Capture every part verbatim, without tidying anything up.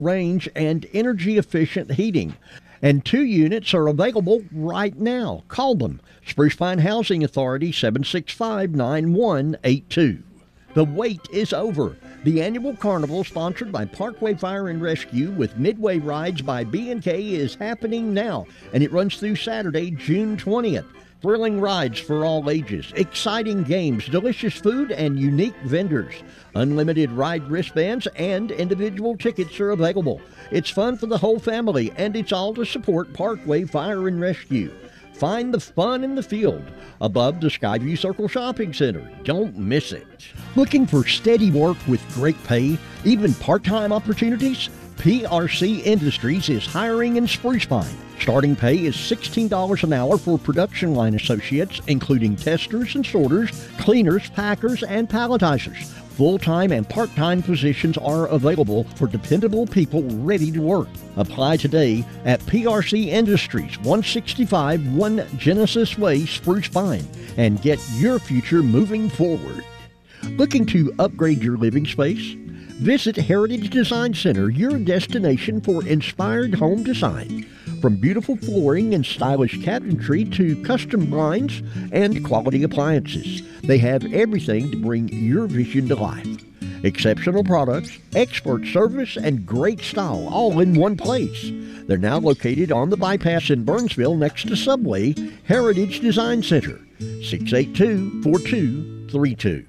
range and energy-efficient heating. And two units are available right now. Call them. Spruce Pine Housing Authority, seven six five, nine one eight two. The wait is over. The annual carnival, sponsored by Parkway Fire and Rescue with Midway Rides by B and K, is happening now, and it runs through Saturday, June twentieth. Thrilling rides for all ages, exciting games, delicious food, and unique vendors. Unlimited ride wristbands and individual tickets are available. It's fun for the whole family, and it's all to support Parkway Fire and Rescue. Find the fun in the field above the Skyview Circle Shopping Center. Don't miss it. Looking for steady work with great pay, even part-time opportunities? P R C Industries is hiring in Spruce Pine. Starting pay is sixteen dollars an hour for production line associates, including testers and sorters, cleaners, packers, and palletizers. Full-time and part-time positions are available for dependable people ready to work. Apply today at P R C Industries, one sixty-five One Genesis Way, Spruce Pine, and get your future moving forward. Looking to upgrade your living space? Visit Heritage Design Center, your destination for inspired home design. From beautiful flooring and stylish cabinetry to custom blinds and quality appliances, they have everything to bring your vision to life. Exceptional products, expert service, and great style all in one place. They're now located on the bypass in Burnsville next to Subway. Heritage Design Center, six eight two, four two three two.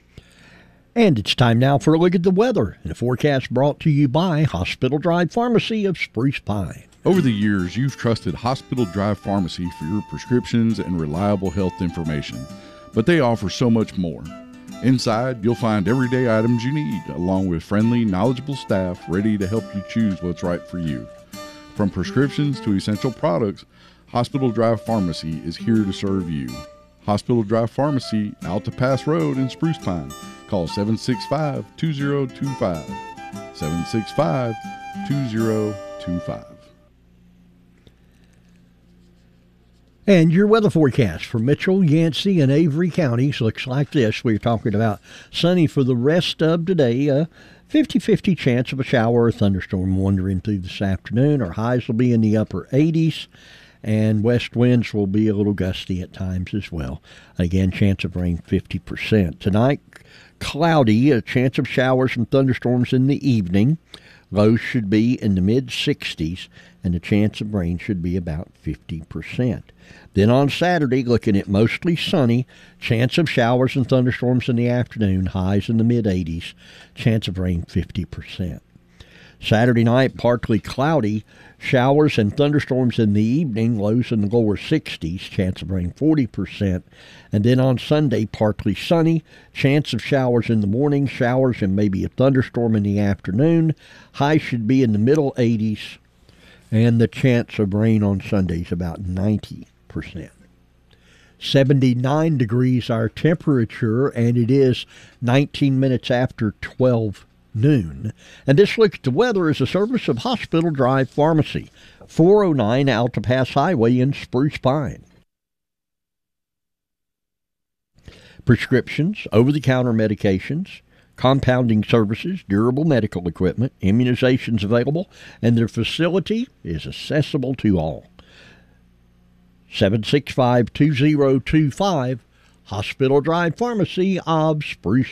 And it's time now for a look at the weather and a forecast brought to you by Hospital Drive Pharmacy of Spruce Pine. Over the years, you've trusted Hospital Drive Pharmacy for your prescriptions and reliable health information, but they offer so much more. Inside, you'll find everyday items you need, along with friendly, knowledgeable staff ready to help you choose what's right for you. From prescriptions to essential products, Hospital Drive Pharmacy is here to serve you. Hospital Drive Pharmacy, Alta Pass Road in Spruce Pine. Call seven six five, two zero two five, seven six five, two zero two five. And your weather forecast for Mitchell, Yancey, and Avery counties looks like this. We're talking about sunny for the rest of today. A fifty-fifty chance of a shower or thunderstorm wandering through this afternoon. Our highs will be in the upper eighties, and west winds will be a little gusty at times as well. Again, chance of rain fifty percent. Tonight, cloudy, a chance of showers and thunderstorms in the evening. Lows should be in the mid-sixties, and the chance of rain should be about fifty percent. Then on Saturday, looking at mostly sunny, chance of showers and thunderstorms in the afternoon, highs in the mid-eighties, chance of rain fifty percent. Saturday night, partly cloudy, showers and thunderstorms in the evening, lows in the lower sixties, chance of rain forty percent. And then on Sunday, partly sunny, chance of showers in the morning, showers and maybe a thunderstorm in the afternoon. High should be in the middle eighties, and the chance of rain on Sunday is about ninety percent. seventy-nine degrees our temperature, and it is nineteen minutes after twelve noon. And this look at the weather is a service of Hospital Drive Pharmacy, four oh nine Alta Pass Highway in Spruce Pine. Prescriptions, over-the-counter medications, compounding services, durable medical equipment, immunizations available, and their facility is accessible to all. seven six five, two zero two five, Hospital Drive Pharmacy of Spruce